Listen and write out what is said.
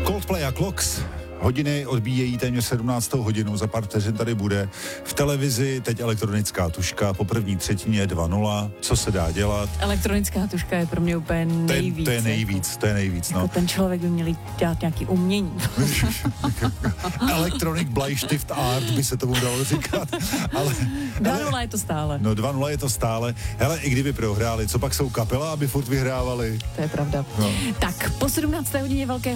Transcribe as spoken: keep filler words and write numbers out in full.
Coldplay a Clocks. Hodiny odbíjejí téměř sedmnáctou hodinu, za pár vteřin tady bude. V televizi teď elektronická tužka, po první třetině dva nula, co se dá dělat? Elektronická tužka je pro mě úplně nejvíc. To je nejvíc, to je nejvíc, no. Jako ten člověk by měl dělat nějaký umění. Electronic Bleistift Art by se tomu dalo říkat. Ale, dva nula je to stále. No dva nula je to stále. Hele, i kdyby prohráli, co pak jsou kapela, aby furt vyhrávali? To je pravda. No. Tak, po sedmnácté hodině velké